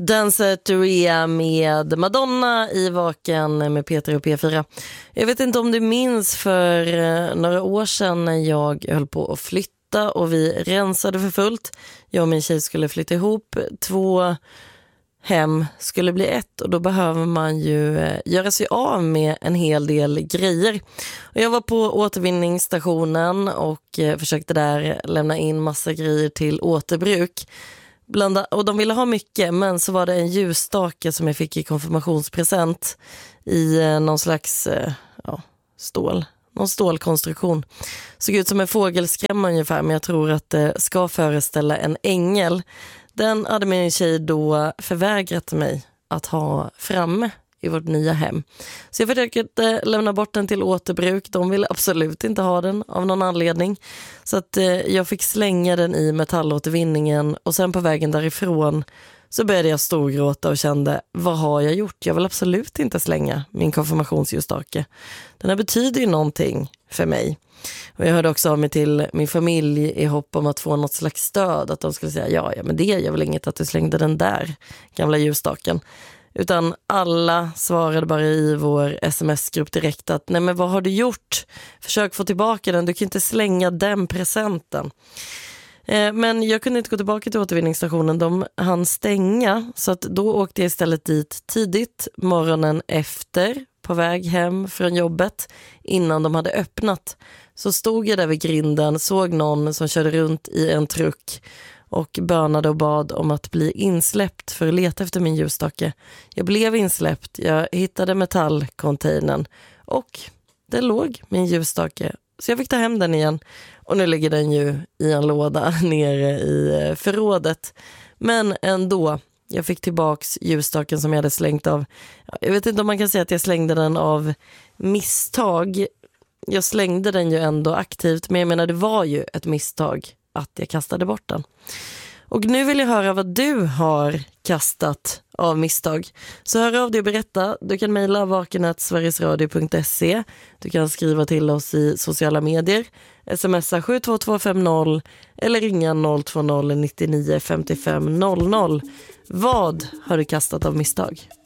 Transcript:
Danceteria med Madonna i Vaken med Peter och P4. Jag vet inte om du minns för några år sedan när jag höll på att flytta och vi rensade för fullt. Jag och min tjej skulle flytta ihop, 2 hem skulle bli 1 och då behöver man ju göra sig av med en hel del grejer. Och jag var på återvinningsstationen och försökte där lämna in massa grejer till återbruk. Och de ville ha mycket, men så var det en ljusstake som jag fick i konfirmationspresent i någon slags någon stålkonstruktion. Såg ut som en fågelskrämma ungefär, men jag tror att det ska föreställa en ängel. Den hade min tjej då förvägrat mig att ha framme i vårt nya hem. Så jag försökte lämna bort den till återbruk. De ville absolut inte ha den av någon anledning. Så att jag fick slänga den i metallåtervinningen och sen på vägen därifrån så började jag storgråta och kände, vad har jag gjort? Jag vill absolut inte slänga min konfirmationsljusstake. Den här betyder ju någonting för mig. Och jag hörde också av mig till min familj i hopp om att få något slags stöd. Att de skulle säga, ja men det gör väl inget att du slängde den där gamla ljusstaken. Utan alla svarade bara i vår sms-grupp direkt att nej men vad har du gjort? Försök få tillbaka den, du kan inte slänga den presenten. Men jag kunde inte gå tillbaka till återvinningsstationen, de hann stänga. Så att då åkte jag istället dit tidigt, morgonen efter, på väg hem från jobbet, innan de hade öppnat. Så stod jag där vid grinden, såg någon som körde runt i en truck och bönade och bad om att bli insläppt för att leta efter min ljusstake. Jag blev insläppt, jag hittade metallcontainern och det låg min ljusstake. Så jag fick ta hem den igen och nu ligger den ju i en låda nere i förrådet. Men ändå, jag fick tillbaks ljusstaken som jag hade slängt av. Jag vet inte om man kan säga att jag slängde den av misstag. Jag slängde den ju ändå aktivt, men jag menar det var ju ett misstag att jag kastade bort den. Och nu vill jag höra vad du har kastat av misstag. Så hör av dig och berätta. Du kan mejla vaken@sverigesradio.se. Du kan skriva till oss i sociala medier. Smsa 72250 eller ringa 020 99 55 00. Vad har du kastat av misstag?